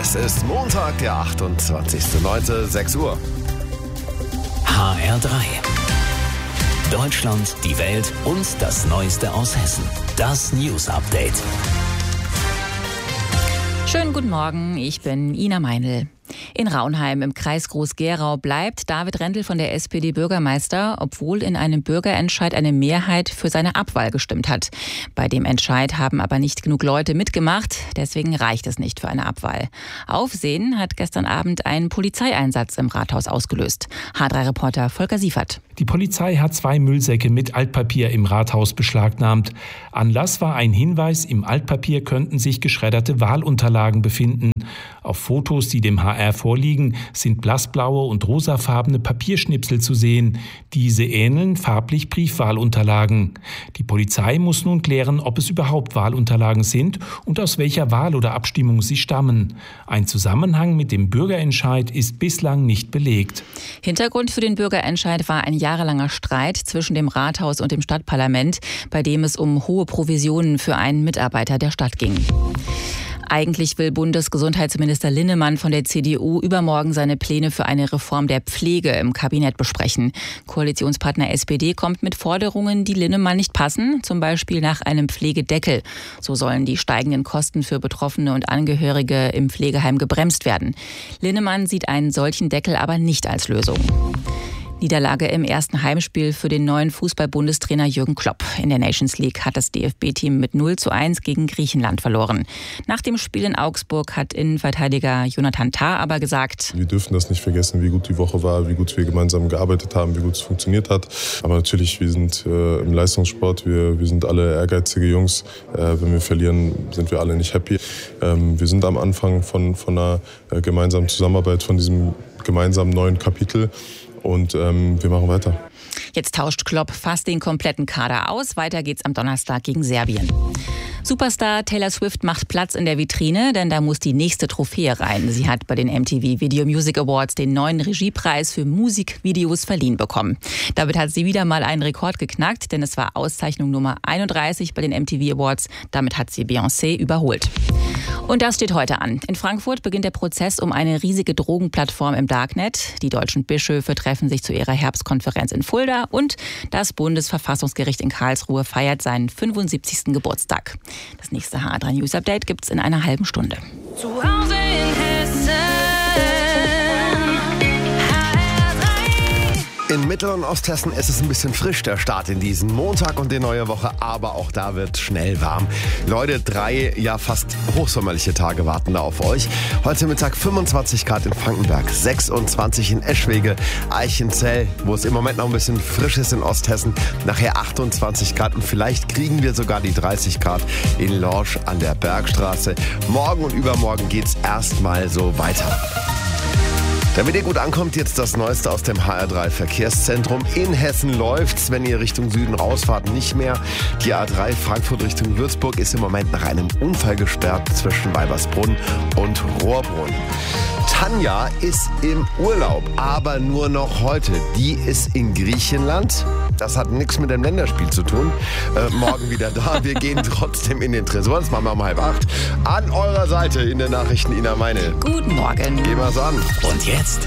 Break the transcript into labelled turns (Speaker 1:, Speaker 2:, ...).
Speaker 1: Es ist Montag, der 28.09., 6 Uhr.
Speaker 2: HR3. Deutschland, die Welt und das Neueste aus Hessen. Das News Update.
Speaker 3: Schönen guten Morgen, ich bin Ina Meinl. In Raunheim im Kreis Groß-Gerau bleibt David Rendel von der SPD Bürgermeister, obwohl in einem Bürgerentscheid eine Mehrheit für seine Abwahl gestimmt hat. Bei dem Entscheid haben aber nicht genug Leute mitgemacht, deswegen reicht es nicht für eine Abwahl. Aufsehen hat gestern Abend ein Polizeieinsatz im Rathaus ausgelöst. H3-Reporter Volker Siefert.
Speaker 4: Die Polizei hat 2 Müllsäcke mit Altpapier im Rathaus beschlagnahmt. Anlass war ein Hinweis, im Altpapier könnten sich geschredderte Wahlunterlagen befinden. Auf Fotos, die dem HR vorliegen, sind blassblaue und rosafarbene Papierschnipsel zu sehen. Diese ähneln farblich Briefwahlunterlagen. Die Polizei muss nun klären, ob es überhaupt Wahlunterlagen sind und aus welcher Wahl oder Abstimmung sie stammen. Ein Zusammenhang mit dem Bürgerentscheid ist bislang nicht belegt.
Speaker 3: Hintergrund für den Bürgerentscheid war ein jahrelanger Streit zwischen dem Rathaus und dem Stadtparlament, bei dem es um hohe Provisionen für einen Mitarbeiter der Stadt ging. Eigentlich will Bundesgesundheitsminister Linnemann von der CDU übermorgen seine Pläne für eine Reform der Pflege im Kabinett besprechen. Koalitionspartner SPD kommt mit Forderungen, die Linnemann nicht passen, zum Beispiel nach einem Pflegedeckel. So sollen die steigenden Kosten für Betroffene und Angehörige im Pflegeheim gebremst werden. Linnemann sieht einen solchen Deckel aber nicht als Lösung. Niederlage im ersten Heimspiel für den neuen Fußball-Bundestrainer Jürgen Klopp. In der Nations League hat das DFB-Team mit 0:1 gegen Griechenland verloren. Nach dem Spiel in Augsburg hat Innenverteidiger Jonathan Tah aber gesagt:
Speaker 5: Wir dürfen das nicht vergessen, wie gut die Woche war, wie gut wir gemeinsam gearbeitet haben, wie gut es funktioniert hat. Aber natürlich, wir sind im Leistungssport, wir sind alle ehrgeizige Jungs. Wenn wir verlieren, sind wir alle nicht happy. Wir sind am Anfang von einer gemeinsamen Zusammenarbeit, von diesem gemeinsamen neuen Kapitel. Und wir machen weiter.
Speaker 3: Jetzt tauscht Klopp fast den kompletten Kader aus. Weiter geht's am Donnerstag gegen Serbien. Superstar Taylor Swift macht Platz in der Vitrine, denn da muss die nächste Trophäe rein. Sie hat bei den MTV Video Music Awards den neuen Regiepreis für Musikvideos verliehen bekommen. Damit hat sie wieder mal einen Rekord geknackt, denn es war Auszeichnung Nummer 31 bei den MTV Awards. Damit hat sie Beyoncé überholt. Und das steht heute an. In Frankfurt beginnt der Prozess um eine riesige Drogenplattform im Darknet. Die deutschen Bischöfe treffen sich zu ihrer Herbstkonferenz in Fulda und das Bundesverfassungsgericht in Karlsruhe feiert seinen 75. Geburtstag. Das nächste HR3 News Update gibt's in einer halben Stunde.
Speaker 6: Zu Hause in Hessen.
Speaker 1: In Mittel- und Osthessen ist es ein bisschen frisch, der Start in diesen Montag und die neue Woche, aber auch da wird schnell warm. Leute, 3 ja fast hochsommerliche Tage warten da auf euch. Heute Mittag 25 Grad in Frankenberg, 26 in Eschwege, Eichenzell, wo es im Moment noch ein bisschen frisch ist in Osthessen, nachher 28 Grad und vielleicht kriegen wir sogar die 30 Grad in Lorsch an der Bergstraße. Morgen und übermorgen geht's erstmal so weiter. Damit ihr gut ankommt, jetzt das Neueste aus dem HR3 Verkehrszentrum. In Hessen läuft's, wenn ihr Richtung Süden rausfahrt, nicht mehr. Die A3 Frankfurt Richtung Würzburg ist im Moment nach einem Unfall gesperrt zwischen Weibersbrunn und Rohrbrunn. Tanja ist im Urlaub, aber nur noch heute. Die ist in Griechenland. Das hat nichts mit dem Länderspiel zu tun. Morgen wieder da. Wir gehen trotzdem in den Tresor. Das machen wir um 7:30. An eurer Seite in den Nachrichten Ina Meinl.
Speaker 3: Guten Morgen.
Speaker 1: Gehen wir's an.
Speaker 2: Und jetzt